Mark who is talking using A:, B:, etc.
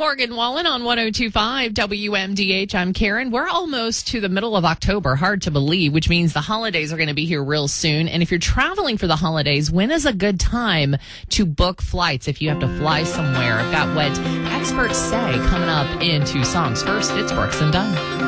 A: Morgan Wallen on 102.5 WMDH. I'm Karen. We're almost to the middle of October. Hard to believe, which means the holidays are going to be here real soon. And if you're traveling for the holidays, when is a good time to book flights if you have to fly somewhere? I've got what experts say coming up in 2 songs. First, it's Brooks and Dunn.